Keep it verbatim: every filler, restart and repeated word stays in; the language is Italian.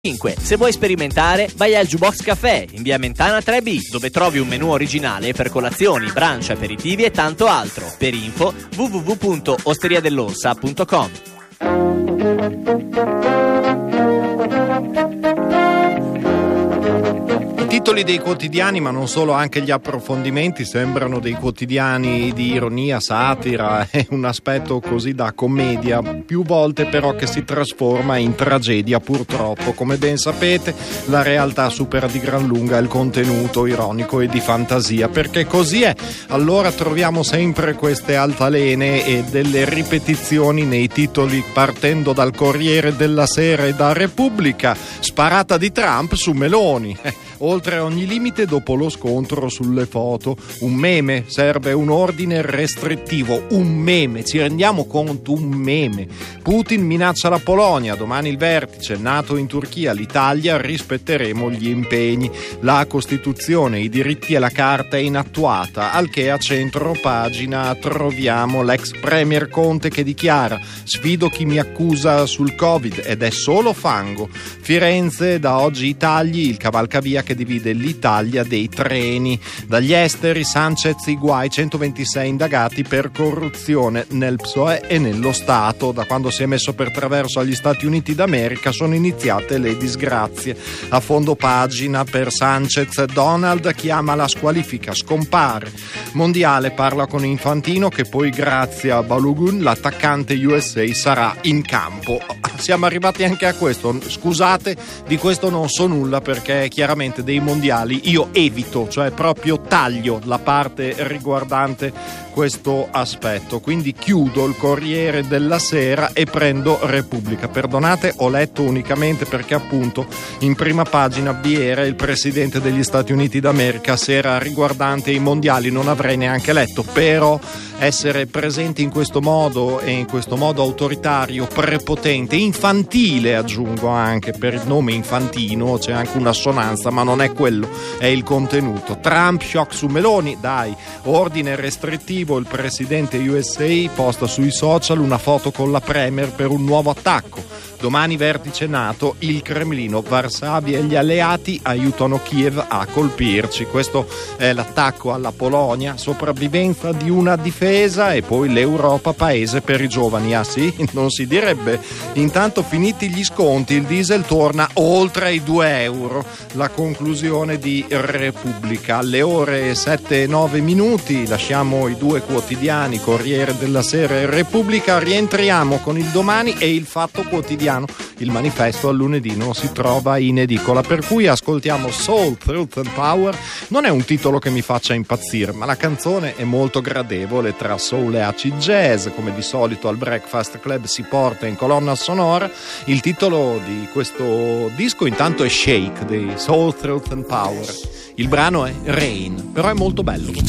cinque. Se vuoi sperimentare, vai al Jukebox Café in via Mentana tre B, dove trovi un menù originale per colazioni, brunch, aperitivi e tanto altro. Per info w w w punto osteria dell'orsa punto com. I titoli dei quotidiani, ma non solo, anche gli approfondimenti sembrano dei quotidiani di ironia, satira e un aspetto così da commedia, più volte però che si trasforma in tragedia purtroppo. Come ben sapete, la realtà supera di gran lunga il contenuto ironico e di fantasia, perché così è. Allora troviamo sempre queste altalene e delle ripetizioni nei titoli, partendo dal Corriere della Sera e da Repubblica: sparata di Trump su Meloni. Oltre ogni limite dopo lo scontro sulle foto. Un meme, serve un ordine restrittivo, un meme, ci rendiamo conto, un meme. Putin minaccia la Polonia, domani il vertice, NATO in Turchia, l'Italia, rispetteremo gli impegni. La Costituzione, i diritti e la Carta è inattuata, al che a centro pagina troviamo l'ex premier Conte che dichiara: sfido chi mi accusa sul Covid ed è solo fango. Firenze, da oggi i tagli, il cavalcavia che divide l'Italia dei treni. Dagli esteri, Sanchez i guai, centoventisei indagati per corruzione nel P S O E e nello Stato. Da quando si è messo per traverso agli Stati Uniti d'America sono iniziate le disgrazie. A fondo pagina per Sanchez, Donald chiama la squalifica, scompare. Mondiale parla con Infantino che poi grazie a Balogun l'attaccante U S A sarà in campo. Siamo arrivati anche a questo. Scusate, di questo non so nulla, perché chiaramente dei mondiali io evito, cioè proprio taglio la parte riguardante questo aspetto. Quindi chiudo il Corriere della Sera e prendo Repubblica. Perdonate, ho letto unicamente perché appunto in prima pagina vi era il presidente degli Stati Uniti d'America, sera riguardante i mondiali. Non avrei neanche letto, però essere presenti in questo modo e in questo modo autoritario, prepotente, infantile, aggiungo anche, per il nome Infantino c'è anche un'assonanza, ma non è quello, è il contenuto. Trump shock su Meloni, dai, ordine restrittivo, il presidente U S A posta sui social una foto con la premier per un nuovo attacco. Domani vertice NATO, il Cremlino, Varsavia e gli alleati aiutano Kiev a colpirci. Questo è l'attacco alla Polonia, sopravvivenza di una difesa e poi l'Europa paese per i giovani. Ah sì? Non si direbbe. Intanto finiti gli sconti, il diesel torna oltre i due euro. La conclusione di Repubblica. Alle ore sette e nove minuti lasciamo i due quotidiani, Corriere della Sera e Repubblica, rientriamo con il Domani e il Fatto Quotidiano. Il Manifesto al lunedì non si trova in edicola, per cui ascoltiamo Soul, Truth and Power. Non è un titolo che mi faccia impazzire, ma la canzone è molto gradevole, tra soul e acid jazz, come di solito al Breakfast Club si porta in colonna sonora. Il titolo di questo disco intanto è Shake dei Soul, Truth and Power. Il brano è Rain, però è molto bello.